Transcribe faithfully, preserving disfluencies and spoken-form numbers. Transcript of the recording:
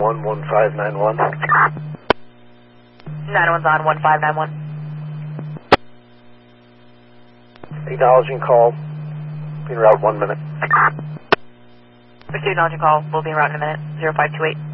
one one five nine one. nine one's on, one five nine one. Acknowledging call. En route one minute. Pursuit acknowledging call. We'll be en route in a minute. zero five two eight.